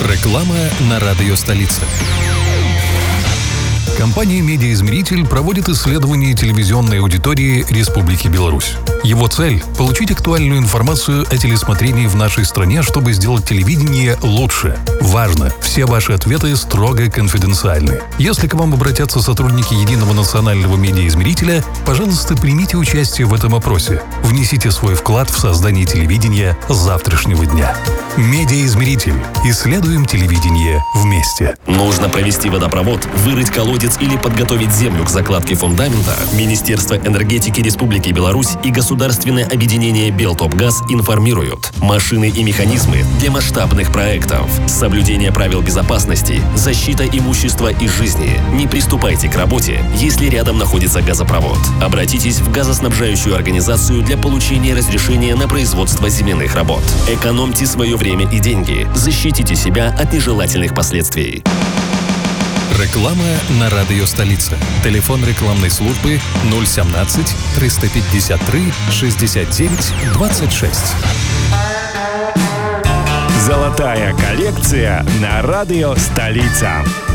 Реклама на радио «Столица». Компания «Медиаизмеритель» проводит исследование телевизионной аудитории Республики Беларусь. Его цель – получить актуальную информацию о телесмотрении в нашей стране, чтобы сделать телевидение лучше. Важно, все ваши ответы строго конфиденциальны. Если к вам обратятся сотрудники Единого национального медиаизмерителя, пожалуйста, примите участие в этом опросе. Внесите свой вклад в создание телевидения завтрашнего дня. «Медиаизмеритель». Исследуем телевидение вместе. Нужно провести водопровод, вырыть колодец или подготовить землю к закладке фундамента? Министерство энергетики Республики Беларусь и Государственное объединение «Белтопгаз» информируют. Машины и механизмы для масштабных проектов. Соблюдение правил безопасности, защита имущества и жизни. Не приступайте к работе, если рядом находится газопровод. Обратитесь в газоснабжающую организацию для получения разрешения на производство земляных работ. Экономьте свое время и деньги. Защитите себя от нежелательных последствий. Реклама на радио «Столица». Телефон рекламной службы 017 353 69 26. Золотая коллекция на радио «Столица».